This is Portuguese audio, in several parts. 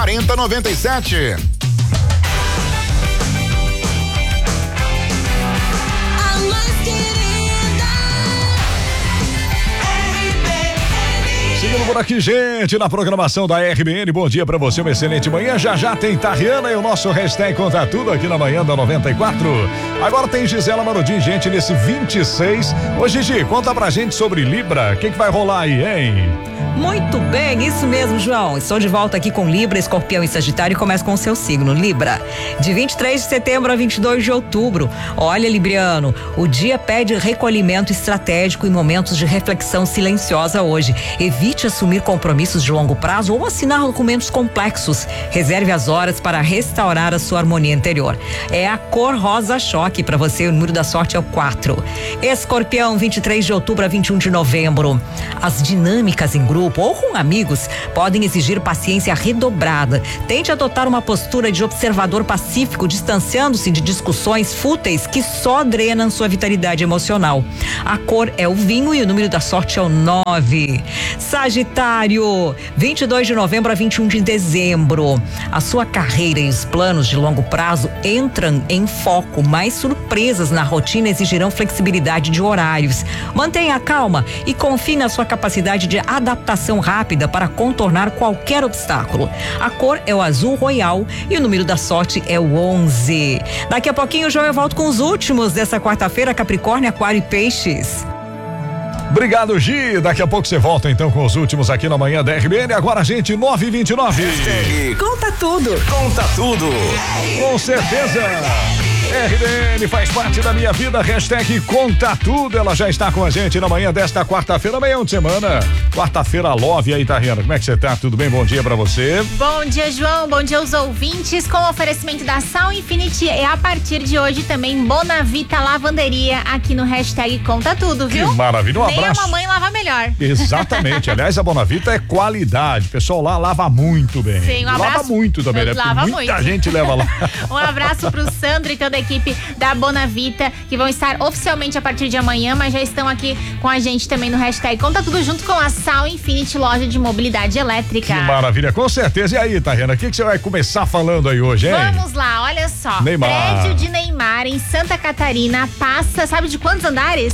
4097. Seguindo por aqui, gente, na programação da RBN, bom dia pra você, uma excelente manhã. Já tem Tariana e o nosso hashtag Conta Tudo aqui na manhã da 94. Agora tem Gisela Marodim, gente, nesse 26. Ô Gigi, conta pra gente sobre Libra, o que vai rolar aí, hein? Muito bem, isso mesmo, João. Estou de volta aqui com Libra, Escorpião e Sagitário e começo com o seu signo, Libra. De 23 de setembro a 22 de outubro. Olha, Libriano, o dia pede recolhimento estratégico e momentos de reflexão silenciosa hoje. Evite assumir compromissos de longo prazo ou assinar documentos complexos. Reserve as horas para restaurar a sua harmonia interior. É a cor rosa choque para você, o número da sorte é o 4. Escorpião, 23 de outubro a 21 de novembro. As dinâmicas em grupo ou com amigos podem exigir paciência redobrada. Tente adotar uma postura de observador pacífico, distanciando-se de discussões fúteis que só drenam sua vitalidade emocional. A cor é o vinho e o número da sorte é o 9. Sagitário, 22 de novembro a 21 de dezembro. A sua carreira e os planos de longo prazo entram em foco, mas surpresas na rotina exigirão flexibilidade de horários. Mantenha a calma e confie na sua capacidade de adaptação rápida para contornar qualquer obstáculo. A cor é o azul royal e o número da sorte é o 11. Daqui a pouquinho, João, eu volto com os últimos dessa quarta-feira, Capricórnio, Aquário e Peixes. Obrigado, Gi. Daqui a pouco você volta então com os últimos aqui na manhã da RBN. Agora, gente, 9h29. Conta tudo. Conta tudo. Com certeza. RBN faz parte da minha vida, hashtag Conta Tudo, ela já está com a gente na manhã desta quarta-feira, manhã de semana, quarta-feira love aí, Tariana, como é que você tá? Tudo bem? Bom dia pra você. Bom dia, João, bom dia aos ouvintes, com o oferecimento da Sal Infinity e a partir de hoje também Bonavita Lavanderia aqui no hashtag Conta Tudo, viu? Que maravilha, um Nem abraço. a mamãe lava melhor. Exatamente, aliás, a Bonavita é qualidade, o pessoal lá lava muito bem. Sim, um abraço. Lava muito também, né? Lava muita muito. gente leva lá. Um abraço pro Sandro e toda a equipe da Bonavita, que vão estar oficialmente a partir de amanhã, mas já estão aqui com a gente também no hashtag Conta Tudo, junto com a Sal Infinity, loja de mobilidade elétrica. Que maravilha, com certeza. E aí, Tariana, o que você vai começar falando aí hoje, hein? Vamos lá, olha só. Neymar. Prédio de Neymar em Santa Catarina passa, sabe de quantos andares?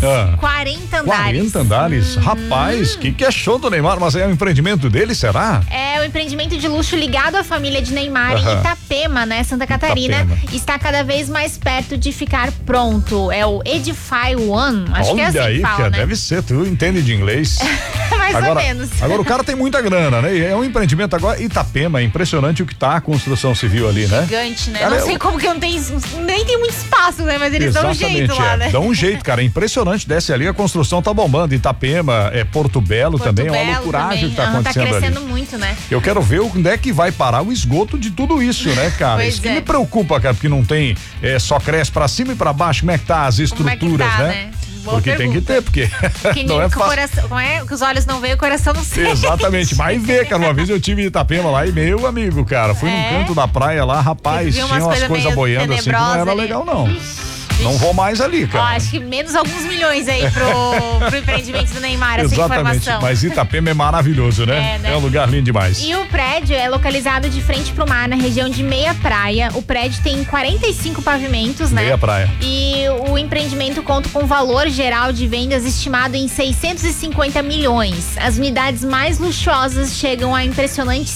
40 andares. 40 andares? Rapaz, que é show do Neymar, mas é um empreendimento dele, será? É, o empreendimento de luxo ligado à família de Neymar em Itapema, né? Santa Catarina, está cada vez mais perto de ficar pronto. É o Edify One, acho Olha que é assim aí, que fala, que né? deve ser, tu entende de inglês. Mais agora, ou menos. Agora o cara tem muita grana, né? É um empreendimento agora, Itapema, é impressionante o que tá a construção civil ali, né? Gigante, né? Cara, não sei como que não tem, nem tem muito espaço, né? Mas eles dão um jeito lá, né? Dão um jeito, cara, é impressionante, desce ali, a construção tá bombando, Itapema, Porto Belo também, é uma loucuragem que tá acontecendo tá crescendo ali. muito, né? Eu quero ver onde é que vai parar o esgoto de tudo isso, né, cara? Pois isso que é. me preocupa, cara, porque não tem, só cresce pra cima e pra baixo, como é que tá as estruturas, né? Boa Porque tem que pergunta. ter, porque Que não é fácil. como é que os olhos não veem, o coração não sente. Exatamente, vai ver, cara. Uma vez eu tive em Itapema lá e meu amigo, cara, fui num canto da praia lá, rapaz, tinha umas coisas boiando assim que não era legal, não. Não vou mais ali, cara. Ó, acho que menos alguns milhões aí pro empreendimento do Neymar, essa Exatamente, informação. mas Itapema é maravilhoso, né? né? É um lugar lindo demais. E o prédio é localizado de frente pro mar, na região de Meia Praia. O prédio tem 45 pavimentos, né? Meia Praia. E o empreendimento conta com valor geral de vendas estimado em 650 milhões. As unidades mais luxuosas chegam a impressionantes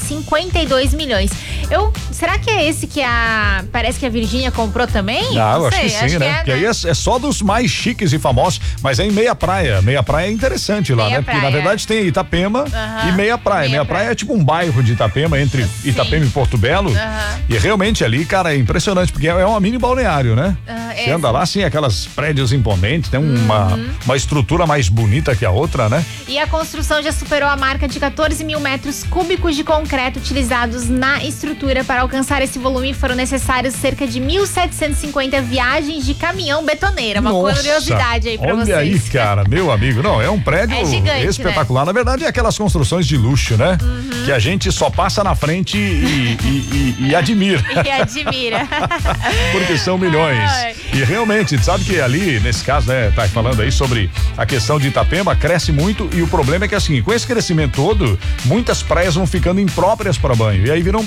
52 milhões. Será que é esse que parece que a Virgínia comprou também? Ah, Não eu acho sei, que sim, né? Porque aí é só dos mais chiques e famosos, mas é em Meia Praia. Meia Praia é interessante lá, né? Porque na verdade tem Itapema e Meia Praia. Meia Praia é tipo um bairro de Itapema, entre Itapema e Porto Belo. E realmente ali, cara, é impressionante, porque é uma mini balneário, né? Você anda lá, assim, aquelas prédios imponentes, tem uma estrutura mais bonita que a outra, né? E a construção já superou a marca de 14 mil metros cúbicos de concreto utilizados na estrutura. Para alcançar esse volume foram necessários cerca de 1.750 viagens de caminhão betoneira. Uma curiosidade aí pra vocês. Olha aí, cara, meu amigo. Não, é um prédio gigante, espetacular. Né? Na verdade, é aquelas construções de luxo, né? Que a gente só passa na frente e admira. E admira. Porque são milhões. E realmente, sabe que ali, nesse caso, né, tá falando aí sobre a questão de Itapema, cresce muito e o problema é que assim, com esse crescimento todo, muitas praias vão ficando impróprias para banho. E aí vira um problema.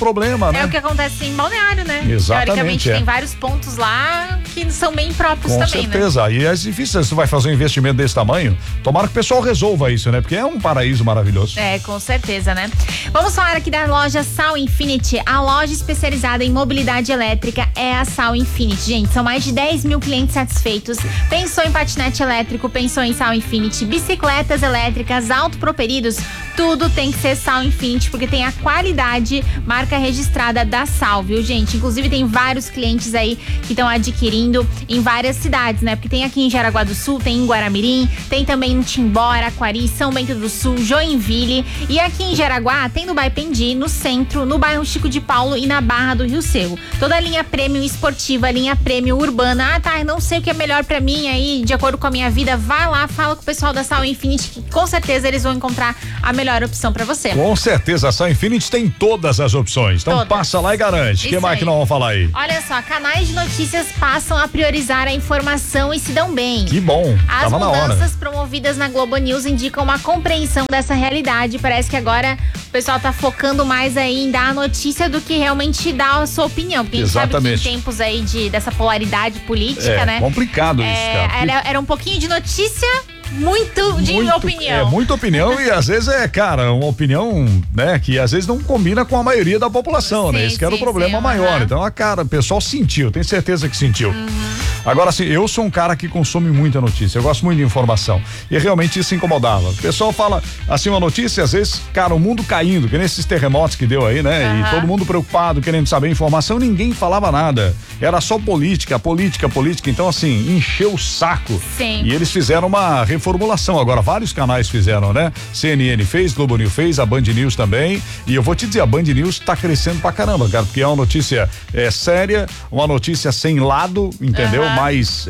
problema, né? É o que acontece em Balneário, né? Exatamente. Teoricamente tem vários pontos lá que são bem próprios também, né? Com certeza. E é difícil, se tu vai fazer um investimento desse tamanho, tomara que o pessoal resolva isso, né? Porque é um paraíso maravilhoso. É, com certeza, né? Vamos falar aqui da loja Sal Infinity. A loja especializada em mobilidade elétrica é a Sal Infinity. Gente, são mais de 10 mil clientes satisfeitos. Pensou em patinete elétrico, pensou em Sal Infinity, bicicletas elétricas, autopropelidos, tudo tem que ser Sal Infinity, porque tem a qualidade, marca registrada da Sal, viu, gente? Inclusive tem vários clientes aí que estão adquirindo em várias cidades, né? Porque tem aqui em Jaraguá do Sul, tem em Guaramirim, tem também em Timbó, Araquari, São Bento do Sul, Joinville, e aqui em Jaraguá tem no Baipendi, no centro, no bairro Chico de Paulo e na Barra do Rio Seco. Toda a linha premium esportiva, linha premium urbana. Ah, tá, não sei o que é melhor pra mim aí, de acordo com a minha vida, vai lá, fala com o pessoal da Sal Infinity, que com certeza eles vão encontrar a melhor opção pra você. Com certeza, a Sal Infinity tem todas as opções, então passa lá e garante. O que mais que nós vamos falar aí? Olha só, canais de notícias passam a priorizar a informação e se dão bem. Que bom, as mudanças promovidas na Globo News indicam uma compreensão dessa realidade. Parece que agora o pessoal tá focando mais aí em dar a notícia do que realmente dar a sua opinião. Porque a gente sabe que em tempos aí dessa polaridade política, né? É complicado isso, cara. Era um pouquinho de notícia, muito de opinião. É, muita opinião e às vezes uma opinião, né, que às vezes não combina com a maioria da população, né? Esse que era o problema maior. Então, o pessoal sentiu, tenho certeza que sentiu. Agora, assim, eu sou um cara que consome muita notícia, eu gosto muito de informação. E realmente isso incomodava. O pessoal fala, assim, uma notícia, às vezes, cara, o mundo caindo, que nesses terremotos que deu aí, né? E todo mundo preocupado, querendo saber informação, ninguém falava nada. Era só política. Então, assim, encheu o saco. Sim. E eles fizeram uma reformulação. Agora, vários canais fizeram, né? CNN fez, Globo News fez, a Band News também. E eu vou te dizer, a Band News tá crescendo pra caramba, cara, porque é uma notícia séria, uma notícia sem lado, entendeu? Mais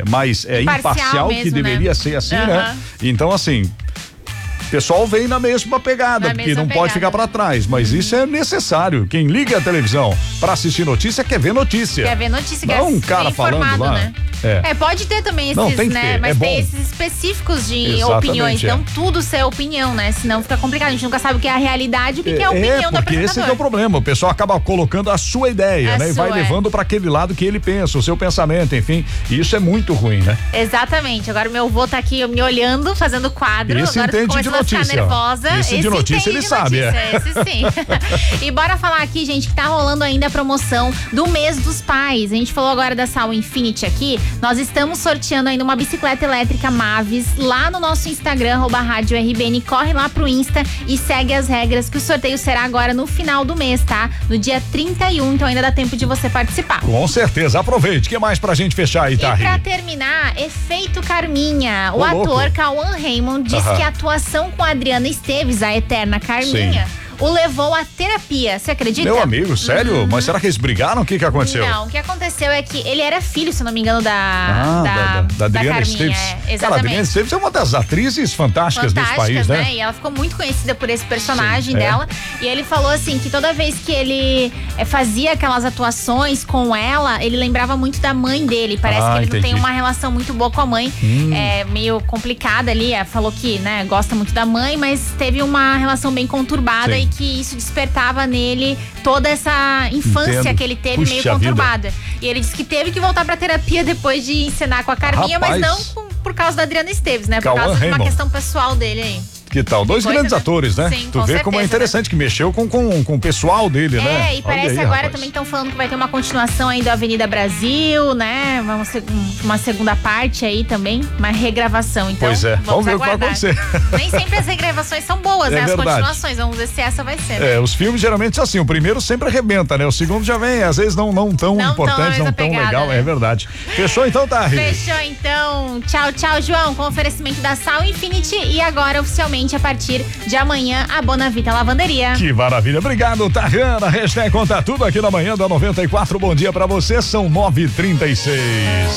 imparcial mesmo, que deveria ser assim, né? Então, assim, o pessoal vem na mesma pegada, porque não pode ficar pra trás, mas isso é necessário. Quem liga a televisão pra assistir notícia quer ver notícia. Quer ver notícia, não um cara falando lá. Né? Pode ter também esses, né? Mas tem esses específicos de opiniões, não tudo ser opinião, né? Senão fica complicado, a gente nunca sabe o que é a realidade e o que é a opinião do apresentador. Porque esse é o problema, o pessoal acaba colocando a sua ideia, né? E vai levando pra aquele lado que ele pensa, o seu pensamento, enfim, e isso é muito ruim, né? Exatamente, agora meu avô tá aqui me olhando, fazendo quadro, esse agora entende de notícia, ficar nervosa. Esse de notícia ele sabe, Esse sim. E bora falar aqui, gente, que tá rolando ainda a promoção do mês dos pais. A gente falou agora da Sal Infinity aqui, nós estamos sorteando ainda uma bicicleta elétrica Mavis lá no nosso Instagram, @Rádio RBN. Corre lá pro Insta e segue as regras, que o sorteio será agora no final do mês, tá? No dia 31, então ainda dá tempo de você participar. Com certeza, aproveite. O que mais pra gente fechar aí, tá? E pra terminar, Efeito Carminha. O ator Cauã Raymond diz que a atuação com a Adriana Esteves, a eterna Carminha, o levou à terapia, você acredita? Meu amigo, sério? Mas será que eles brigaram? O que aconteceu? Não, o que aconteceu é que ele era filho, se não me engano, da Adriana Carminha. Esteves. Exatamente. Cara, a Adriana Esteves é uma das atrizes fantásticas desse país, né? E ela ficou muito conhecida por esse personagem dela. E ele falou assim, que toda vez que ele fazia aquelas atuações com ela, ele lembrava muito da mãe dele. Parece que ele não tem uma relação muito boa com a mãe. É meio complicada ali. Falou que, né, gosta muito da mãe, mas teve uma relação bem conturbada e que isso despertava nele toda essa infância que ele teve meio conturbada. E ele disse que teve que voltar pra terapia depois de encenar com a Carminha, mas não por causa da Adriana Esteves, né? Por causa de uma questão pessoal dele aí. Que tal? Dois grandes atores, né? Sim, tu vê como é interessante, que mexeu com o pessoal dele, né? E parece agora também estão falando que vai ter uma continuação aí da Avenida Brasil, né? Vamos ter uma segunda parte aí também, uma regravação. Então, pois é, vamos ver o que vai acontecer. Nem sempre as regravações são boas, né? As continuações, vamos ver se essa vai ser. Né? Os filmes geralmente são assim, o primeiro sempre arrebenta, né? O segundo já vem, às vezes não tão importante, não tão legal, né? É verdade. Fechou então, tá, Rê? Fechou então. Tchau, João, com oferecimento da Sal Infinity e agora oficialmente a partir de amanhã a Bonavita Lavanderia. Que maravilha, obrigado, Tariana. Hashtag Conta Tudo aqui na manhã da 94. Bom dia pra você, são 9h36.